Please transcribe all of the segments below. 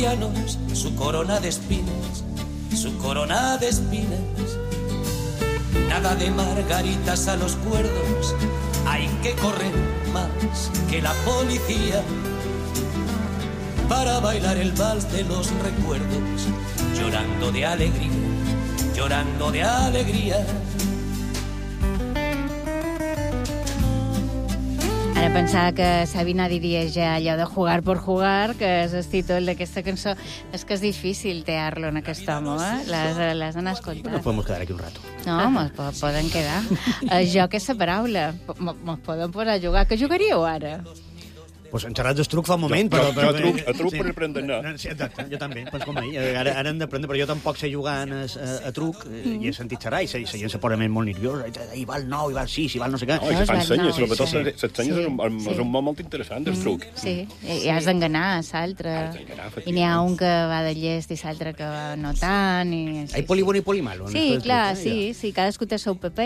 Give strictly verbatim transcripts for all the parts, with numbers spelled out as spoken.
Su corona de espinas, su corona de espinas. Nada de margaritas a los cuerdos, hay que correr más que la policía para bailar el vals de los recuerdos, llorando de alegría, llorando de alegría. Ara pensava que Sabina diria ja allò de jugar por jugar, que és el títol d'aquesta cançó. És que és difícil tear-lo en aquest home, eh? L'has d'anar escoltant. No podem quedar aquí un rato. No, mos poden quedar. El joc és la paraula. Mos podem posar a jugar. Què jugaríeu ara? Pues en xerrats del truc fa un moment, jo, però... Jo, però, a truc, a truc sí. per aprendre a anar. Sí, exacte, jo també, pues com ell. Ara, ara hem d'aprendre, però jo tampoc sé jugar a, a, a truc, mm. i he sentit xerrar, i la gent se posa molt nerviosa, i va el nou, i va el sis, i va el no sé què. No, i se fan senyes, sobretot les senyes és un món molt interessant, el truc. Sí, i has d'enganar a l'altre. I n'hi ha un que va de llest i l'altre que va no tant. Hi poli bon i poli malo. Sí, clar, sí, sí, cadascú té el seu paper,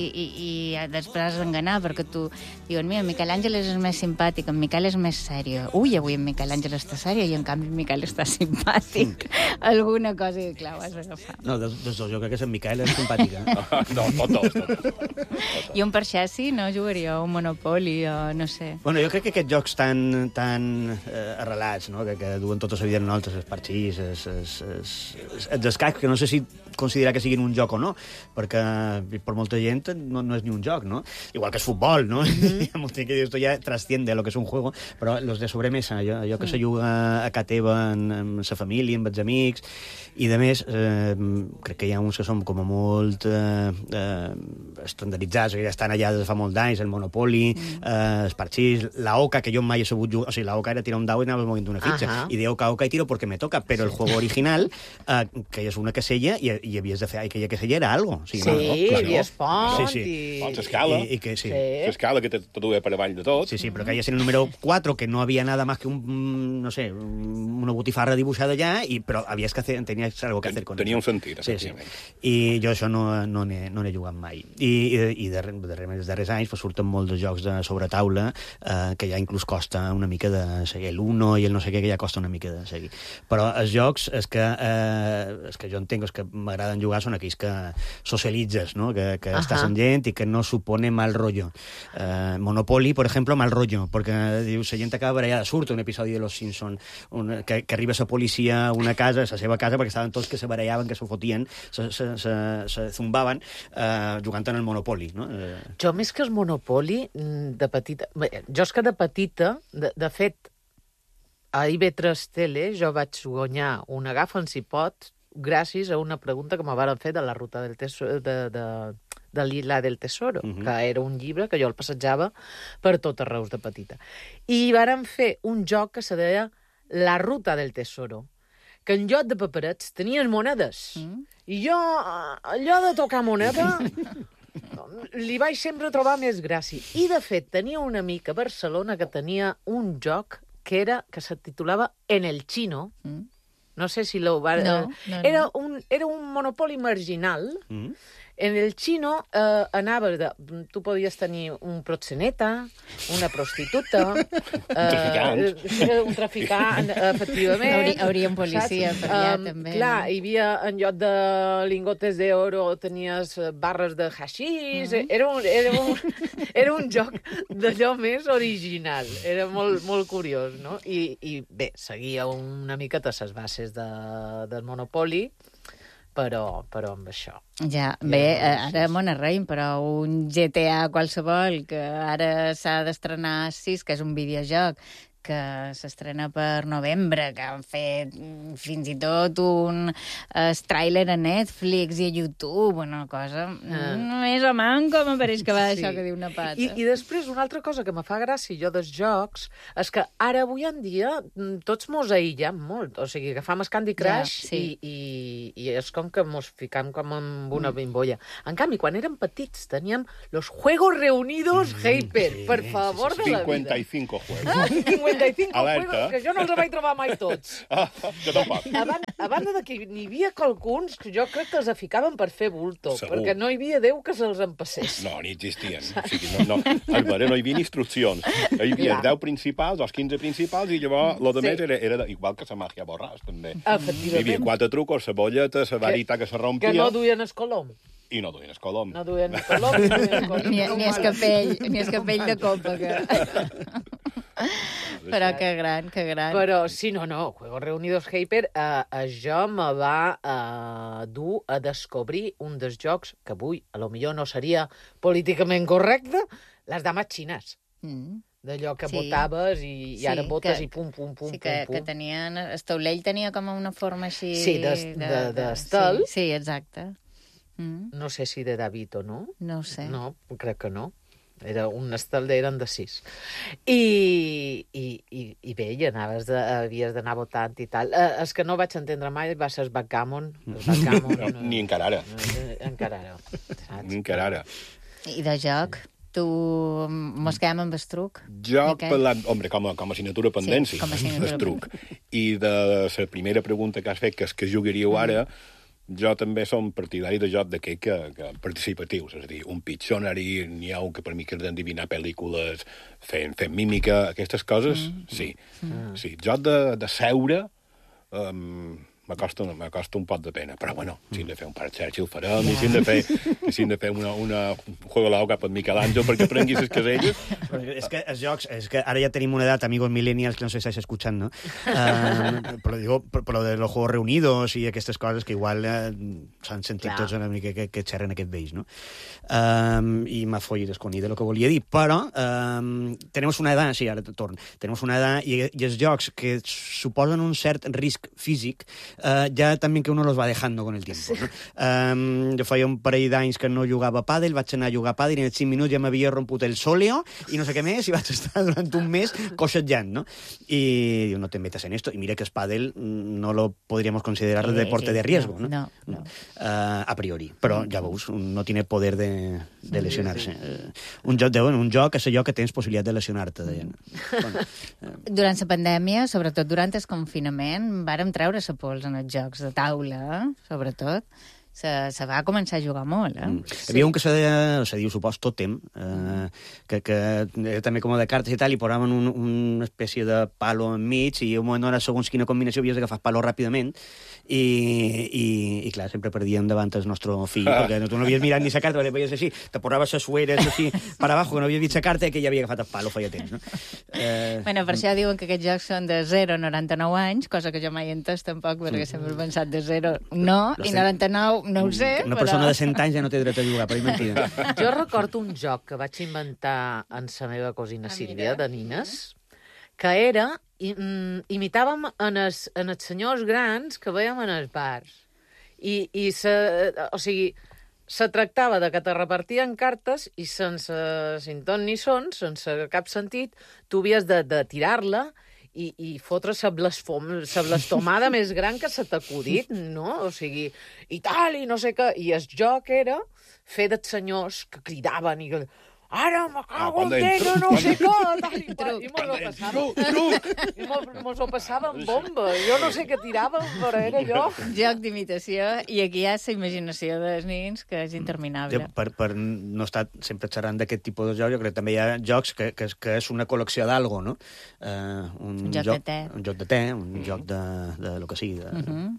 i després has d'enganar, perquè tu diuen, mira, Miquel Àngel és més simpàtic, en Miquel és més sèrio. Ui, avui en Miquel Àngel està sèrio i en canvi en Miquel està simpàtic. Mm. Alguna cosa, i clar, ho has d'agafar. No, dels dos, jo crec que en Miquel és simpàtica. No, tots dos. I un parxessi, no? Jugaria un Monopoly o no sé. Bueno, jo crec que aquests jocs tan, tan eh, arrelats, no? que, que duen tota la vida en nosaltres, els parxís, els, els, els, els escacs, que no sé si considerar que siguin un joc o no, perquè per molta gent no, no és ni un joc, no? Igual que és futbol, no? Mm-hmm. Hi ha molta gent que diu, esto ja trasciende lo que és un juego, però los de sobremesa, allò, allò que mm. se juga a casa teva amb, amb la família, amb els amics, i de més, eh, crec que hi ha uns que són com a molt eh, eh, estandarditzats, que ja estan allà des de fa molt d'anys, el Monopoly, mm. eh, els parxís, la Oca, que jo mai he sabut jugar, o sigui, la Oca era tirar un dau i anaves movent una fitxa, uh -huh. i de Oca a Oca i tiro porque me toca, però sí. El juego original, eh, que és una casella, i, i havies de fer, i aquella casella era algo. O sigui, sí, no, no, hi havia espont, sí, sí. i... Doncs escala, I, i que, sí. sí. Escala que te, te duia per avall de tot. Sí, sí, però que hi ha el número cuatro, que no havia nada más que un, no sé, una botifarra dibuixada allà, i, però havies que hacer, tenies algo que hacer con Tenia un sentit, sí, sí. I jo això no, no n'he no jugat mai. I, i, i de, de, de, els darrers anys pues, surten molts de jocs de sobretaula eh, que ja inclús costa una mica de seguir. L'Uno i el no sé què, que ja costa una mica de seguir. Però els jocs, és que, eh, és que jo entenc, és que m'agraden jugar, són aquells que socialitzes, no? que, que uh -huh. estàs amb gent i que no supone mal rollo. Eh, Monopoly, per exemple, mal rollo, perquè dius, la gent acaba barallada. Surt un episodi de Los Simpsons un, que, que arriba la policia a una casa, a la seva casa, perquè estaven tots que se barallaven, que se fotien, se, se, se, se zumbaven eh, jugant en el Monopoly. No? Eh... Jo, més que el Monopoly, de petita... Jo és que de petita, de, de fet, a I V tres Tele jo vaig guanyar un Agafa'n si pot gràcies a una pregunta que me varen fer de la ruta del tesoro, de, de, de l'Isla del Tesoro, uh -huh. que era un llibre que jo el passejava per tot Reus de petita. I varen fer un joc que se deia La ruta del Tesoro, que en lloc de paperets tenien monedes. Mm. I jo, allò de tocar moneda, li vaig sempre trobar més gràcia. I, de fet, tenia un amic a Barcelona que tenia un joc que era que se titulava En el Chino. Mm. No sé si lo va... No, no, era, no. Un, era un monopoli marginal. Mm. En el Chino eh, anaves de... Tu podies tenir un proxeneta, una prostituta... Eh, un traficant. Eh, un traficant, efectivament. Hauria, hauria un policia saps? per allà, um, també. Clar, no? hi havia, en lloc de lingotes d'oro, tenies barres de haixís. Mm -hmm. Era, un, era, un, era un joc d'allò més original. Era molt, molt curiós, no? I, i bé, seguia una miqueta les bases de, del Monopoly, però, però amb això. Ja, bé, ara Monarreim, però un G T A qualsevol, que ara s'ha d'estrenar sis, que és un videojoc, que s'estrena per novembre, que han fet fins i tot un uh, tràiler a Netflix i a YouTube, una cosa ah. més o manco, me pareix que va d'això sí. que diu una pata. I, I després, una altra cosa que me fa gràcia jo dels jocs és que ara, avui en dia, tots mos aïllem molt. O sigui, agafam el Candy Crush ja, sí. i, i, i és com que mos ficam com en una mm. bimbolla. En canvi, quan érem petits, teníem los Juegos Reunidos mm, Hyper, sí, per favor, sí, sí, sí. de la vida. cincuenta y cinco juegos. trenta-cinc Alerta. juegos que jo no els vaig trobar mai tots. Ah, jo tampoc. A banda, a banda de que n'hi havia qualcuns que jo crec que els ficaven per fer bulto, Segur. perquè no hi havia Déu que se'ls empassés. No, ni existien. O sigui, no, no, al veure, no hi havia instruccions. Hi havia Clar. deu principals, els quinze principals, i llavors lo de Sí. més era, era de, igual que la màgia borràs, també. Hi havia Efectivament. quatre trucos, la bolleta, la varita que se rompia, Que no duien escolom. i no duien el colom. No duien escolom, no duien escolom. Ni, ni escapell, ni escapell de copa. Que... Però que gran, que gran. Però, sí, no, no, Juegos Reunidos Hyper, eh, això me va eh, dur a descobrir un dels jocs que avui, a lo millor no seria políticament correcte, les dames xines. Mm. D'allò que Sí. votaves i, i Sí, ara votes que- i pum, pum, pum, Sí, que, pum, que pum. tenien... El taulell tenia com una forma així... Sí, d'es- de- d'estel. Sí, sí, exacte. Mm. No sé si de David o no. No ho sé. No, crec que no. Era un estel eren de sis. I, i, i, i bé, i anaves de, havies d'anar votant i tal. Eh, el que no vaig entendre mai va ser el backgammon. El backgammon No, ni encara ara. Eh, encara ara. Saps? Ni encara ara. I de joc? Tu mos quedem amb el truc? Jo, Aquell? parlant, home, com a, com a assignatura pendent, sí, com a assignatura el truc. I de la primera pregunta que has fet, que és que jugaríeu ara, jo també som partidari de joc d'aquell que, que participatius, és a dir, un Pictionary, n'hi ha un que per mi que és d'endevinar pel·lícules, fent, fent mímica, aquestes coses, mm. sí. Mm. Sí, joc de, de seure, um, m'acosta m'acosta un pot de pena, però bueno, si hem de fer un part Churchill farem, yeah. i si hem de fer, si hem de fer una, una, un juego lau cap a Miquel Àngel perquè prengui les caselles. Però és que els jocs, és que ara ja tenim una edat, amigos millennials, que no sé si estáis escuchando, uh, però digo, però de los juegos reunidos i aquestes coses que igual uh, s'han sentit Clar. tots una mica que, que xerren aquest vells, no? Um, I m'ha follit esconit de lo que volia dir, però um, tenemos una edat, sí, ara torn, tenemos una edat i, i els jocs que suposen un cert risc físic Uh, ja també que uno los va dejando con el tiempo. Sí. No? Um, jo feia un parell d'anys que no jugava a pàdel, vaig anar a jugar a pàdel i en els cinc minuts ja m'havia romput el sóleo i no sé què més, i vaig estar durant un mes coixetjant, no? I diu, no te metas en esto. I mira que el pàdel no lo podríamos considerar Sí, deporte sí, de riesgo, no, ¿no? no, no. Uh, a priori. Però, ja veus, no tiene poder de, de lesionarse. Sí, sí. Uh, un joc, de, bueno, un joc és allò que tens possibilitat de lesionar-te, deien. Bueno, uh, Durant la pandèmia, sobretot durant el confinament, vàrem treure la pols en els jocs de taula, eh? Sobretot. Se, se va començar a jugar molt, eh? Mm. Hi havia un que se, deia, se diu, supos, Totem, eh, que, que era també com de cartes i tal, i posaven un, una espècie de palo enmig, i un moment donat, segons quina combinació, havies d'agafar el palo ràpidament, i, i, i clar, sempre perdíem davant el nostre fill, ah. perquè tu no havies mirat ni la carta, perquè veies així, te posaves les sueres així per abajo, que no havies vist la carta, que ja havia agafat el palo feia temps, no? Eh, Bueno, per això diuen que aquests jocs són de zero a noranta-nou anys, cosa que jo mai he entès tampoc, perquè sempre he pensat de zero no, Lo i sé. noranta-nou no ho sé, una però... persona de cent anys ja no té dret a jugar, però és mentida. Jo recordo un joc que vaig inventar en sa meva cosina Ah, Sílvia, mira. de nines, que era... I, mm, imitàvem en els, en els senyors grans que veiem en els bars. I, i se, o sigui, se tractava de que te repartien cartes i sense sinton ni son, sense cap sentit, tu havies de, de tirar-la i, i fotre la blasfom- la blastomada més gran que se t'ha acudit, no? O sigui, i tal, i no sé què. I el joc era fer dels senyors que cridaven i que... Ara me cago en tena, no sé què, tal i qual. I mos ho passàvem. I mos, mos ho passàvem bomba. Jo no sé què tiràvem, però era allò. Joc d'imitació, i aquí hi ha la imaginació dels nins, que és interminable. Per, per no estar sempre xerrant d'aquest tipus de jocs, jo crec que també hi ha jocs que, que, que és una col·lecció d'algo, no? Uh, un, Un joc de te. Un joc de te, un mm. joc de, de lo que sigui. De, Uh -huh.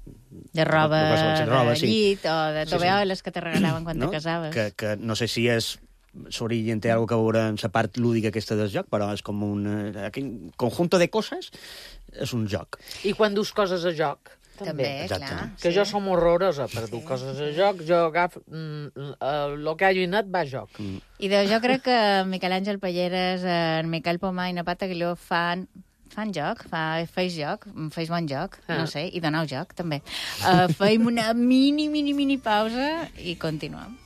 De roba, de qualsevol- de roba, de sí. llit, o de Sí, sí. tovalloles que te regalaven quan no? te casaves. Que, que no sé si és s'origen té alguna que veure amb la part lúdica aquesta del joc, però és com un eh, aquell conjunto de coses, és un joc. I quan dus coses a joc, També, també. Exacte. clar. Que sí. jo som horrorosa per dur coses a joc. Jo agafo... Mm, el que hagi anat va a joc. Mm. I de, jo crec que Miquel Àngel Palleres, en Miquel Pomà i Napata Aguiló fan fan joc, fa, feis joc, feis bon joc, Ah. no sé, i donau joc, també. Uh, feim una mini, mini, mini pausa i continuem.